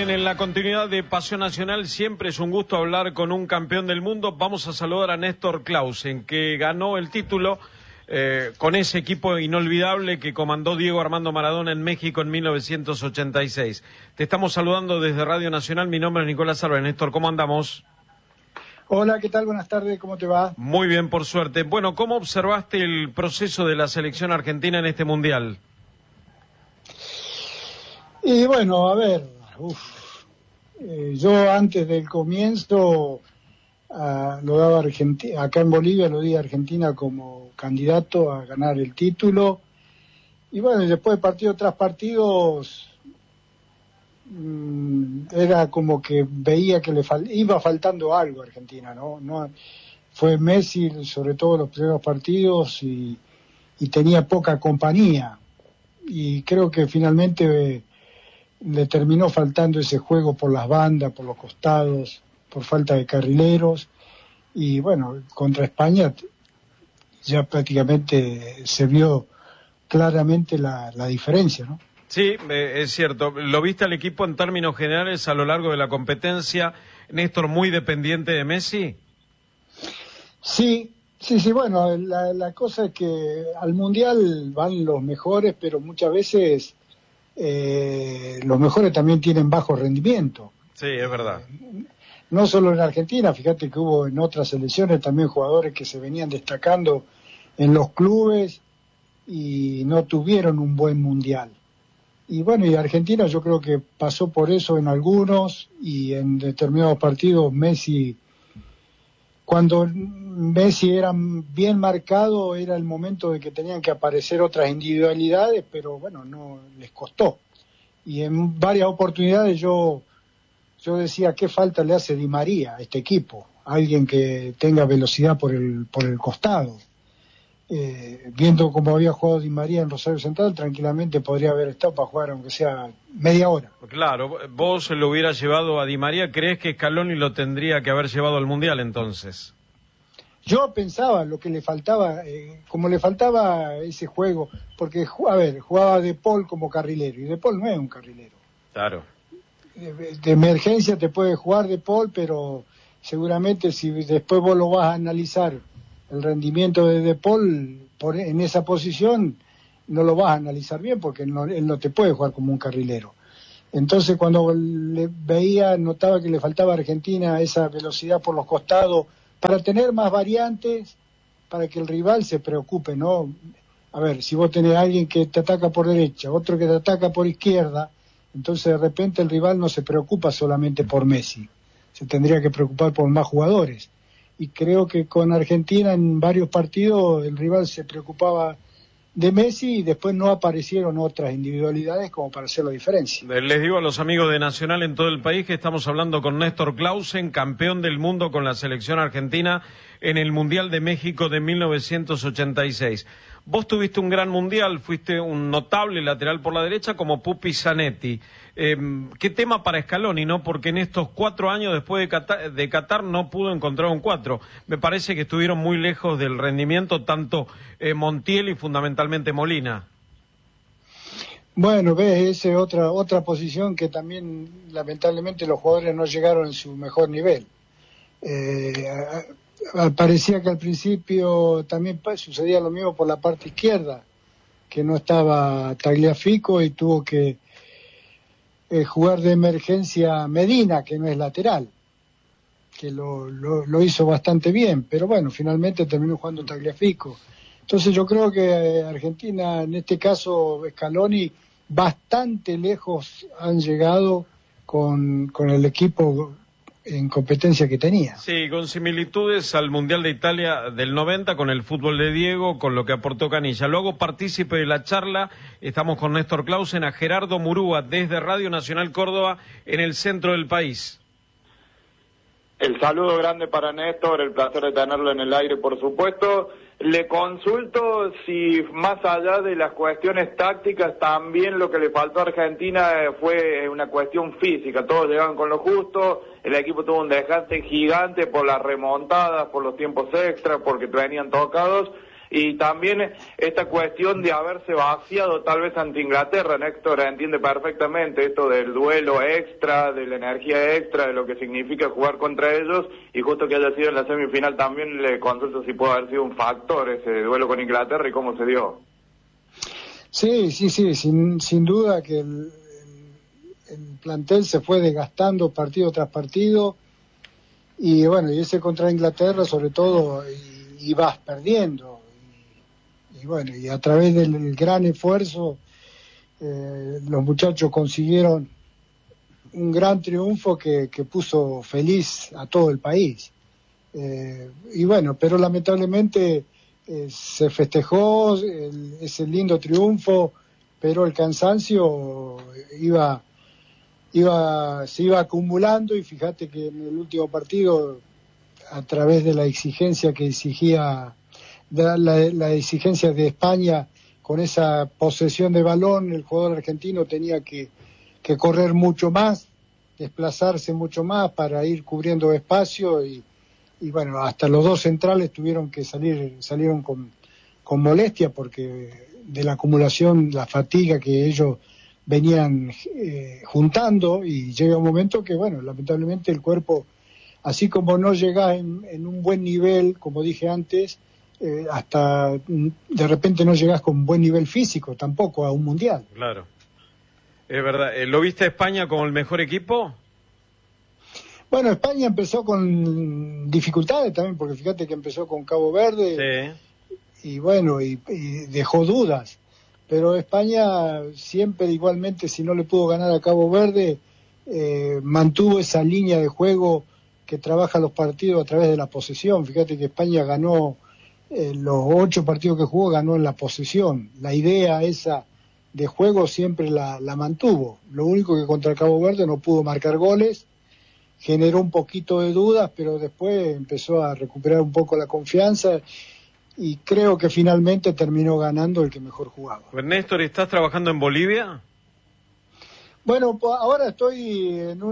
bien, en la continuidad de Pasión Nacional siempre es un gusto hablar con un campeón del mundo. Vamos a saludar a Néstor Clausen, que ganó el título con ese equipo inolvidable que comandó Diego Armando Maradona en México en 1986. Te estamos saludando desde Radio Nacional, mi nombre es Nicolás Álvarez. Néstor, ¿cómo andamos? Hola, ¿qué tal? Buenas tardes, ¿cómo te va? Muy bien, por suerte. Bueno, ¿cómo observaste el proceso de la selección argentina en este Mundial? Y bueno, a ver, yo antes del comienzo lo daba Argentina, acá en Bolivia lo di a Argentina como candidato a ganar el título, y bueno, después de partido tras partidos era como que veía que iba faltando algo a Argentina, ¿no? Fue Messi, sobre todo los primeros partidos, y tenía poca compañía, y creo que finalmente le terminó faltando ese juego por las bandas, por los costados, por falta de carrileros, y bueno, contra España ya prácticamente se vio claramente la diferencia, ¿no? Sí, es cierto. ¿Lo viste al equipo en términos generales a lo largo de la competencia, Néstor, muy dependiente de Messi? Sí, bueno, la cosa es que al Mundial van los mejores, pero muchas veces los mejores también tienen bajo rendimiento. Sí, es verdad. No solo en Argentina, fíjate que hubo en otras selecciones también jugadores que se venían destacando en los clubes y no tuvieron un buen Mundial. Y bueno, y Argentina yo creo que pasó por eso en algunos, y en determinados partidos cuando Messi era bien marcado, era el momento de que tenían que aparecer otras individualidades, pero bueno, no les costó. Y en varias oportunidades yo decía, ¿qué falta le hace Di María a este equipo? Alguien que tenga velocidad por el costado. Viendo cómo había jugado Di María en Rosario Central, tranquilamente podría haber estado para jugar aunque sea media hora. Claro, vos lo hubieras llevado a Di María, ¿crees que Scaloni lo tendría que haber llevado al Mundial entonces? Yo pensaba lo que le faltaba, como le faltaba ese juego, porque, a ver, jugaba De Paul como carrilero, y De Paul no es un carrilero. Claro. De emergencia te puede jugar De Paul, pero seguramente si después vos lo vas a analizar, el rendimiento de Paul en esa posición, no lo vas a analizar bien, porque él no te puede jugar como un carrilero. Entonces cuando le veía, notaba que le faltaba a Argentina esa velocidad por los costados, para tener más variantes, para que el rival se preocupe, ¿no? A ver, si vos tenés a alguien que te ataca por derecha, otro que te ataca por izquierda, entonces de repente el rival no se preocupa solamente por Messi, se tendría que preocupar por más jugadores. Y creo que con Argentina en varios partidos el rival se preocupaba de Messi y después no aparecieron otras individualidades como para hacer la diferencia. Les digo a los amigos de Nacional en todo el país que estamos hablando con Néstor Clausen, campeón del mundo con la selección argentina en el Mundial de México de 1986. Vos tuviste un gran Mundial, fuiste un notable lateral por la derecha como Pupi Zanetti. ¿Qué tema para Scaloni, no? Porque en estos 4 años después de Qatar no pudo encontrar un 4. Me parece que estuvieron muy lejos del rendimiento tanto Montiel y fundamentalmente Molina. Bueno, ves, esa es otra posición que también lamentablemente los jugadores no llegaron en su mejor nivel. Parecía que al principio también sucedía lo mismo por la parte izquierda, que no estaba Tagliafico y tuvo que jugar de emergencia Medina, que no es lateral, que lo hizo bastante bien, pero bueno, finalmente terminó jugando Tagliafico. Entonces yo creo que Argentina, en este caso Scaloni, bastante lejos han llegado con el equipo en competencia que tenía. Sí, con similitudes al Mundial de Italia del 90, con el fútbol de Diego, con lo que aportó Canilla. Luego partícipe de la charla, estamos con Néstor Clausen, a Gerardo Murúa, desde Radio Nacional Córdoba, en el centro del país. El saludo grande para Néstor, el placer de tenerlo en el aire, por supuesto. Le consulto si más allá de las cuestiones tácticas, también lo que le faltó a Argentina fue una cuestión física. Todos llegaban con lo justo, el equipo tuvo un desgaste gigante por las remontadas, por los tiempos extras, porque venían tocados. Y también esta cuestión de haberse vaciado tal vez ante Inglaterra, Néstor entiende perfectamente esto del duelo extra, de la energía extra, de lo que significa jugar contra ellos, y justo que haya sido en la semifinal también le consulto si puede haber sido un factor ese duelo con Inglaterra y cómo se dio. Sí, sin duda que el plantel se fue desgastando partido tras partido, y bueno, y ese contra Inglaterra sobre todo ibas perdiendo, y bueno, y a través del gran esfuerzo los muchachos consiguieron un gran triunfo que puso feliz a todo el país, y bueno, pero lamentablemente se festejó ese lindo triunfo, pero el cansancio se iba acumulando, y fíjate que en el último partido, a través de la exigencia que exigía la exigencia de España con esa posesión de balón, el jugador argentino tenía que correr mucho más, desplazarse mucho más para ir cubriendo espacio, y bueno, hasta los dos centrales salieron con molestia porque de la acumulación, la fatiga que ellos venían juntando, y llega un momento que, bueno, lamentablemente el cuerpo, así como no llegás en un buen nivel, como dije antes, hasta de repente no llegás con buen nivel físico tampoco a un mundial. Claro, es verdad. ¿Lo viste a España como el mejor equipo? Bueno, España empezó con dificultades también, porque fíjate que empezó con Cabo Verde, sí. Y bueno, y dejó dudas, pero España siempre igualmente, si no le pudo ganar a Cabo Verde, mantuvo esa línea de juego que trabaja los partidos a través de la posesión. Fíjate que España ganó los 8 partidos que jugó, ganó en la posesión. La idea esa de juego siempre la mantuvo. Lo único que contra Cabo Verde no pudo marcar goles, generó un poquito de dudas, pero después empezó a recuperar un poco la confianza, y creo que finalmente terminó ganando el que mejor jugaba. Néstor, ¿estás trabajando en Bolivia? Bueno, pues ahora estoy en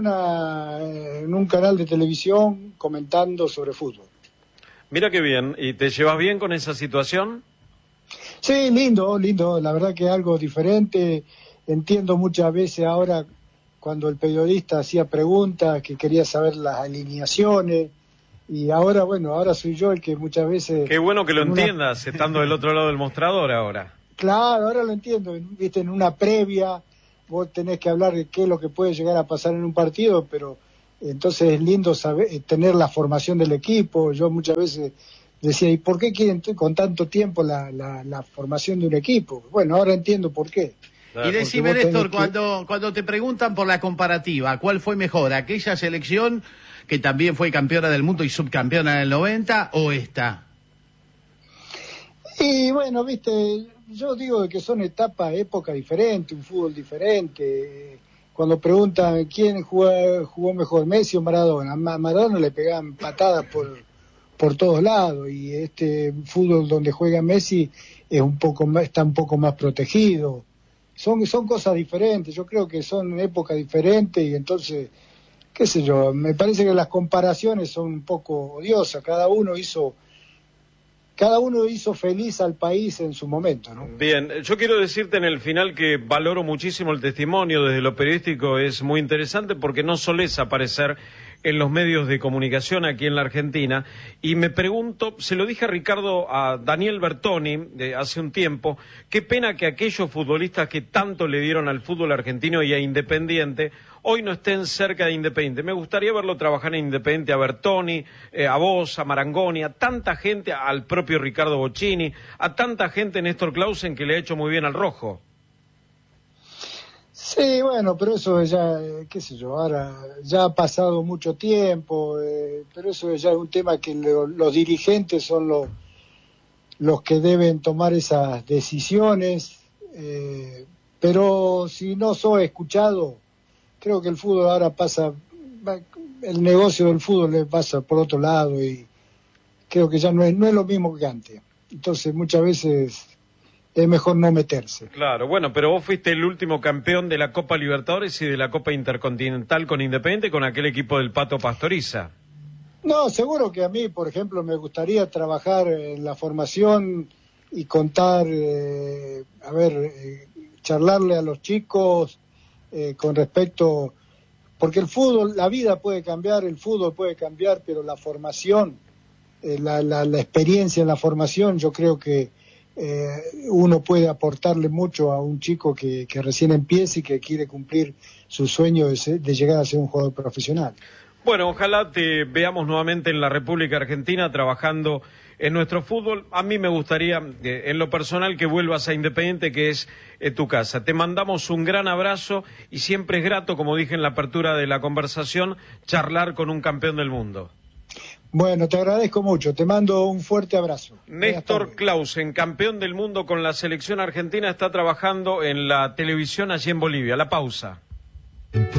un canal de televisión comentando sobre fútbol. Mira qué bien. ¿Y te llevas bien con esa situación? Sí, lindo, la verdad que algo diferente. Entiendo muchas veces ahora cuando el periodista hacía preguntas, que quería saber las alineaciones, y ahora, bueno, ahora soy yo el que muchas veces... Qué bueno que lo entiendas, estando del otro lado del mostrador ahora. Claro, ahora lo entiendo, viste, en una previa vos tenés que hablar de qué es lo que puede llegar a pasar en un partido, pero entonces es lindo saber, tener la formación del equipo. Yo muchas veces decía, ¿y por qué quieren con tanto tiempo la formación de un equipo? Bueno, ahora entiendo por qué. Claro. Y decime, Néstor, cuando te preguntan por la comparativa, ¿cuál fue mejor? ¿Aquella selección que también fue campeona del mundo y subcampeona del 90, o esta? Y bueno, viste, yo digo que son épocas diferentes, un fútbol diferente. Cuando preguntan quién jugó mejor, Messi o Maradona, a Maradona le pegaban patadas por todos lados, y este fútbol donde juega Messi está un poco más protegido. Son cosas diferentes, yo creo que son épocas diferentes, y entonces, qué sé yo, me parece que las comparaciones son un poco odiosas. Cada uno hizo feliz al país en su momento, ¿no? Bien, yo quiero decirte en el final que valoro muchísimo el testimonio desde lo periodístico, es muy interesante porque no solés aparecer en los medios de comunicación aquí en la Argentina, y me pregunto, se lo dije a Daniel Bertoni hace un tiempo, qué pena que aquellos futbolistas que tanto le dieron al fútbol argentino y a Independiente hoy no estén cerca de Independiente. Me gustaría verlo trabajar en Independiente, a Bertoni, a vos, a Marangoni, a tanta gente, al propio Ricardo Bocchini, a tanta gente, Néstor Clausen, que le ha hecho muy bien al rojo. Sí, bueno, pero eso ya, qué sé yo, ahora ya ha pasado mucho tiempo, pero eso ya es un tema que los dirigentes son los que deben tomar esas decisiones, pero si no soy escuchado, creo que el fútbol ahora el negocio del fútbol le pasa por otro lado, y creo que ya no es lo mismo que antes. Entonces muchas veces es mejor no meterse. Claro, bueno, pero vos fuiste el último campeón de la Copa Libertadores y de la Copa Intercontinental con Independiente, con aquel equipo del Pato Pastoriza. No, seguro que a mí, por ejemplo, me gustaría trabajar en la formación y contar, charlarle a los chicos con respecto, porque el fútbol, la vida puede cambiar, el fútbol puede cambiar, pero la formación, la experiencia en la formación, yo creo que uno puede aportarle mucho a un chico que recién empieza y que quiere cumplir su sueño de llegar a ser un jugador profesional. Bueno, ojalá te veamos nuevamente en la República Argentina trabajando en nuestro fútbol. A mí me gustaría, en lo personal, que vuelvas a Independiente, que es tu casa. Te mandamos un gran abrazo y siempre es grato, como dije en la apertura de la conversación, charlar con un campeón del mundo. Bueno, te agradezco mucho, te mando un fuerte abrazo. Néstor Clausen, campeón del mundo con la selección argentina, está trabajando en la televisión allí en Bolivia. La pausa.